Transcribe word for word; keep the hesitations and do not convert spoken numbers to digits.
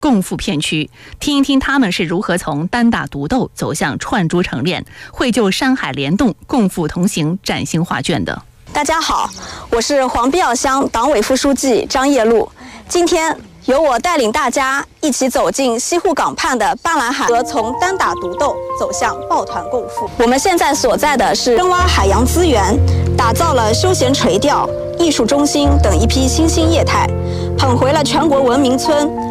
共赴片区，听一听他们是如何从单打独斗走向串珠成链，绘就山海联动、共赴同行崭新画卷的。 大家好，我是黄必奥乡党委副书记张叶璐。今天由我带领大家一起走进西沪港畔的巴兰海河，从单打独斗走向抱团共赴。我们现在所在的是深挖海洋资源，打造了休闲垂钓、艺术中心等一批新兴业态，捧回了全国文明村、